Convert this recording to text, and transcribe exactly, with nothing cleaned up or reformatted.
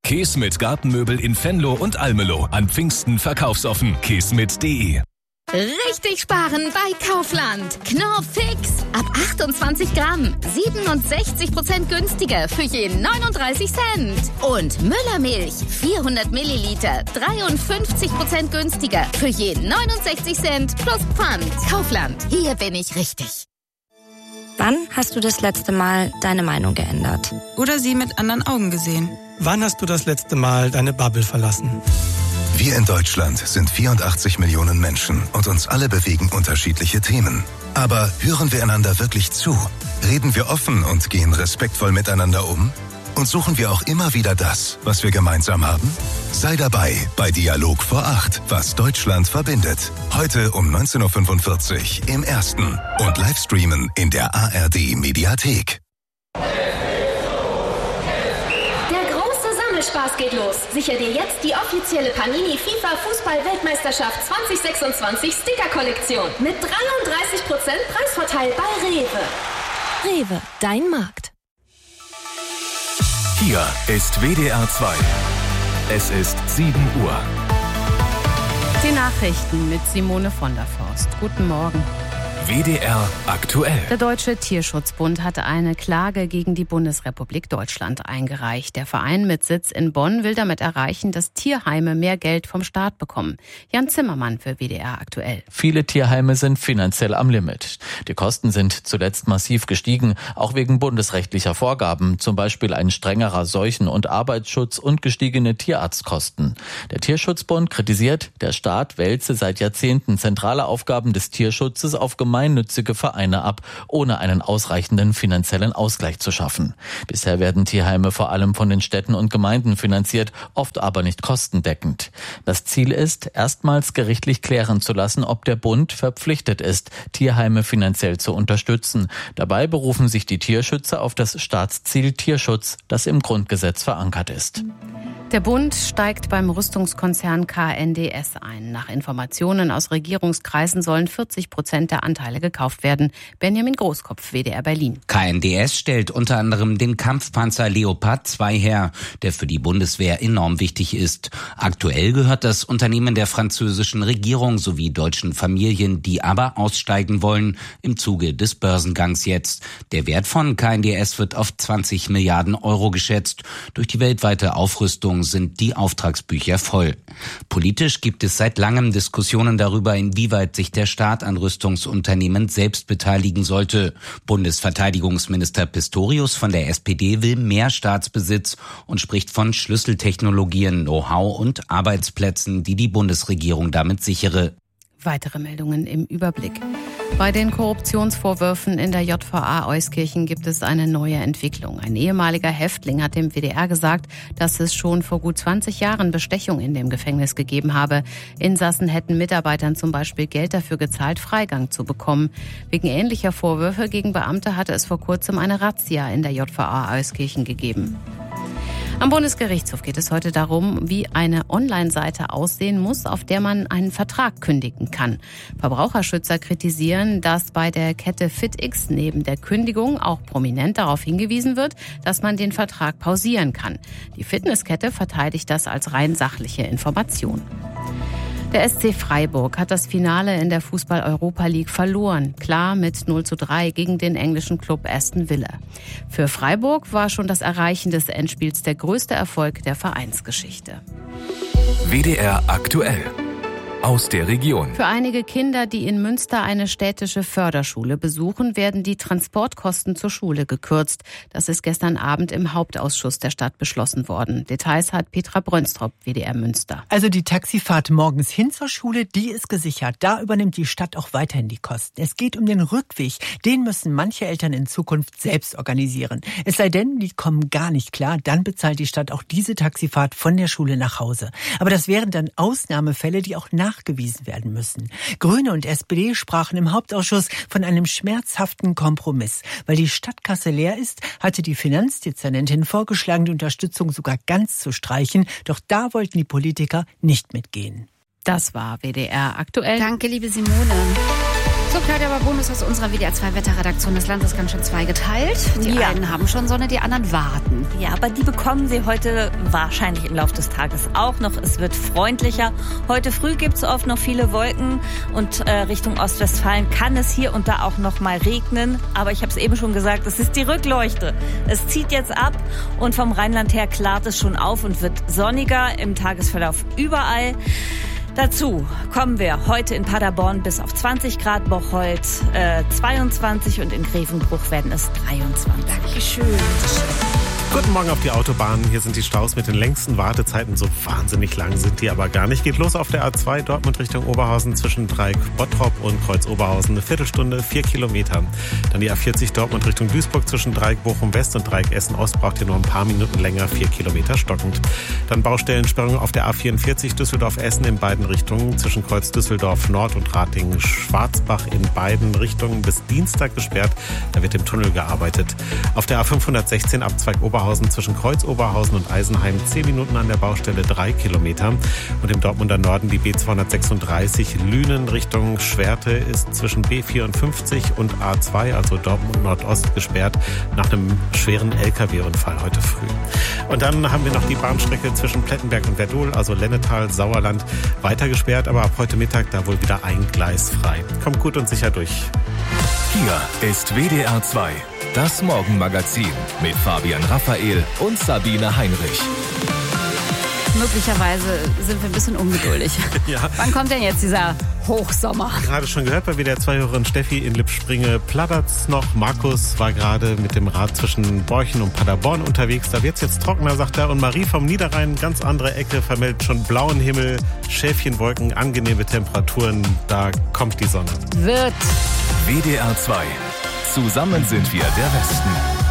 Kees mit Gartenmöbel in Venlo und Almelo. An Pfingsten verkaufsoffen. keesmit punkt de. Richtig sparen bei Kaufland. Knorr Fix. Ab achtundzwanzig Gramm. siebenundsechzig Prozent günstiger für je neununddreißig Cent. Und Müllermilch. vierhundert Milliliter. dreiundfünfzig Prozent günstiger für je neunundsechzig Cent plus Pfand. Kaufland. Hier bin ich richtig. Wann hast du das letzte Mal deine Meinung geändert? Oder sie mit anderen Augen gesehen? Wann hast du das letzte Mal deine Bubble verlassen? Wir in Deutschland sind vierundachtzig Millionen Menschen und uns alle bewegen unterschiedliche Themen. Aber hören wir einander wirklich zu? Reden wir offen und gehen respektvoll miteinander um? Und suchen wir auch immer wieder das, was wir gemeinsam haben? Sei dabei bei Dialog vor acht, was Deutschland verbindet. Heute um neunzehn Uhr fünfundvierzig im Ersten und Livestreamen in der A R D-Mediathek. Spaß geht los. Sicher dir jetzt die offizielle Panini FIFA Fußball-Weltmeisterschaft zwanzig sechsundzwanzig Sticker-Kollektion mit dreiunddreißig Prozent Preisvorteil bei Rewe. Rewe, dein Markt. Hier ist W D R zwei. Es ist sieben Uhr. Die Nachrichten mit Simone von der Forst. Guten Morgen. W D R aktuell. Der Deutsche Tierschutzbund hatte eine Klage gegen die Bundesrepublik Deutschland eingereicht. Der Verein mit Sitz in Bonn will damit erreichen, dass Tierheime mehr Geld vom Staat bekommen. Jan Zimmermann für W D R aktuell. Viele Tierheime sind finanziell am Limit. Die Kosten sind zuletzt massiv gestiegen, auch wegen bundesrechtlicher Vorgaben, zum Beispiel ein strengerer Seuchen- und Arbeitsschutz und gestiegene Tierarztkosten. Der Tierschutzbund kritisiert, der Staat wälze seit Jahrzehnten zentrale Aufgaben des Tierschutzes auf gemeinnützige Vereine ab, ohne einen ausreichenden finanziellen Ausgleich zu schaffen. Bisher werden Tierheime vor allem von den Städten und Gemeinden finanziert, oft aber nicht kostendeckend. Das Ziel ist, erstmals gerichtlich klären zu lassen, ob der Bund verpflichtet ist, Tierheime finanziell zu unterstützen. Dabei berufen sich die Tierschützer auf das Staatsziel Tierschutz, das im Grundgesetz verankert ist. Der Bund steigt beim Rüstungskonzern K N D S ein. Nach Informationen aus Regierungskreisen sollen vierzig Prozent der Anteile gekauft werden. Benjamin Großkopf, W D R Berlin. K N D S stellt unter anderem den Kampfpanzer Leopard zwei her, der für die Bundeswehr enorm wichtig ist. Aktuell gehört das Unternehmen der französischen Regierung sowie deutschen Familien, die aber aussteigen wollen, im Zuge des Börsengangs jetzt. Der Wert von K N D S wird auf zwanzig Milliarden Euro geschätzt. Durch die weltweite Aufrüstung sind die Auftragsbücher voll. Politisch gibt es seit langem Diskussionen darüber, inwieweit sich der Staat an Rüstungsunternehmen selbst beteiligen sollte. Bundesverteidigungsminister Pistorius von der S P D will mehr Staatsbesitz und spricht von Schlüsseltechnologien, Know-how und Arbeitsplätzen, die die Bundesregierung damit sichere. Weitere Meldungen im Überblick. Bei den Korruptionsvorwürfen in der J V A Euskirchen gibt es eine neue Entwicklung. Ein ehemaliger Häftling hat dem W D R gesagt, dass es schon vor gut zwanzig Jahren Bestechung in dem Gefängnis gegeben habe. Insassen hätten Mitarbeitern zum Beispiel Geld dafür gezahlt, Freigang zu bekommen. Wegen ähnlicher Vorwürfe gegen Beamte hatte es vor kurzem eine Razzia in der J V A Euskirchen gegeben. Am Bundesgerichtshof geht es heute darum, wie eine Online-Seite aussehen muss, auf der man einen Vertrag kündigen kann. Verbraucherschützer kritisieren, dass bei der Kette FitX neben der Kündigung auch prominent darauf hingewiesen wird, dass man den Vertrag pausieren kann. Die Fitnesskette verteidigt das als rein sachliche Information. Der S C Freiburg hat das Finale in der Fußball-Europa League verloren. Klar mit null zu drei gegen den englischen Club Aston Villa. Für Freiburg war schon das Erreichen des Endspiels der größte Erfolg der Vereinsgeschichte. W D R aktuell. Aus der Region. Für einige Kinder, die in Münster eine städtische Förderschule besuchen, werden die Transportkosten zur Schule gekürzt. Das ist gestern Abend im Hauptausschuss der Stadt beschlossen worden. Details hat Petra Brönstrop, W D R Münster. Also die Taxifahrt morgens hin zur Schule, die ist gesichert. Da übernimmt die Stadt auch weiterhin die Kosten. Es geht um den Rückweg. Den müssen manche Eltern in Zukunft selbst organisieren. Es sei denn, die kommen gar nicht klar, dann bezahlt die Stadt auch diese Taxifahrt von der Schule nach Hause. Aber das wären dann Ausnahmefälle, die auch nach nachgewiesen werden müssen. Grüne und S P D sprachen im Hauptausschuss von einem schmerzhaften Kompromiss. Weil die Stadtkasse leer ist, hatte die Finanzdezernentin vorgeschlagen, die Unterstützung sogar ganz zu streichen. Doch da wollten die Politiker nicht mitgehen. Das war W D R aktuell. Danke, liebe Simone. So, Claudia Babon ist aus unserer W D R zwei Wetterredaktion des Landes ganz schön zweigeteilt. Die ja. einen haben schon Sonne, die anderen warten. Ja, aber die bekommen sie heute wahrscheinlich im Laufe des Tages auch noch. Es wird freundlicher. Heute früh gibt es oft noch viele Wolken und äh, Richtung Ostwestfalen kann es hier und da auch noch mal regnen. Aber ich habe es eben schon gesagt, es ist die Rückleuchte. Es zieht jetzt ab und vom Rheinland her klart es schon auf und wird sonniger im Tagesverlauf überall. Dazu kommen wir heute in Paderborn bis auf zwanzig Grad, Bocholt äh, zweiundzwanzig und in Grevenbruch werden es dreiundzwanzig. Dankeschön. Guten Morgen auf die Autobahn. Hier sind die Staus mit den längsten Wartezeiten. So wahnsinnig lang sind die aber gar nicht. Geht los auf der A zwei Dortmund Richtung Oberhausen zwischen Dreieck Bottrop und Kreuz Oberhausen. Eine Viertelstunde, vier Kilometer. Dann die A vierzig Dortmund Richtung Duisburg zwischen Dreieck Bochum West und Dreieck Essen Ost. Braucht ihr nur ein paar Minuten länger, vier Kilometer stockend. Dann Baustellensperrung auf der A vierundvierzig Düsseldorf Essen in beiden Richtungen. Zwischen Kreuz Düsseldorf Nord und Ratingen Schwarzbach in beiden Richtungen bis Dienstag gesperrt. Da wird im Tunnel gearbeitet. Auf der A fünfhundertsechzehn Abzweig Oberhausen zwischen Kreuz Oberhausen und Eisenheim zehn Minuten an der Baustelle, drei Kilometer. Und im Dortmunder Norden die B zweihundertsechsunddreißig Lünen Richtung Schwerte ist zwischen B vierundfünfzig und A zwei, also Dortmund Nordost, gesperrt nach einem schweren L K W-Unfall heute früh. Und dann haben wir noch die Bahnstrecke zwischen Plettenberg und Werdohl, also Lennetal, Sauerland, weiter gesperrt, aber ab heute Mittag da wohl wieder ein Gleis frei. Kommt gut und sicher durch. Hier ist W D R zwei. Das Morgenmagazin mit Fabian Raphael und Sabine Heinrich. Möglicherweise sind wir ein bisschen ungeduldig. Ja. Wann kommt denn jetzt dieser Hochsommer? Gerade schon gehört bei W D R zwei-Hörerin Steffi in Lippspringe. Plattert's noch? Markus war gerade mit dem Rad zwischen Borchen und Paderborn unterwegs. Da wird's jetzt trockener, sagt er. Und Marie vom Niederrhein, ganz andere Ecke, vermeldet schon blauen Himmel, Schäfchenwolken, angenehme Temperaturen. Da kommt die Sonne. Wird. W D R zwei. Zusammen sind wir der Westen.